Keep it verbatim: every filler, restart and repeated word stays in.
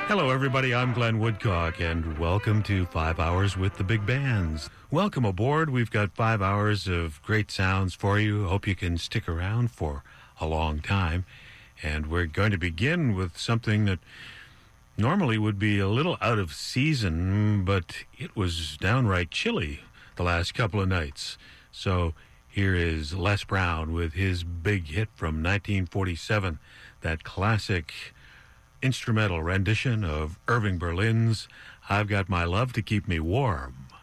Hello, everybody. I'm Glenn Woodcock, and welcome to Five Hours with the Big Bands. Welcome aboard. We've got five hours of great sounds for you. Hope you can stick around for a long time. And we're going to begin with something that normally would be a little out of season, but it was downright chilly the last couple of nights. So here is Les Brown with his big hit from nineteen forty-seven, that classic instrumental rendition of Irving Berlin's I've Got My Love to Keep Me Warm.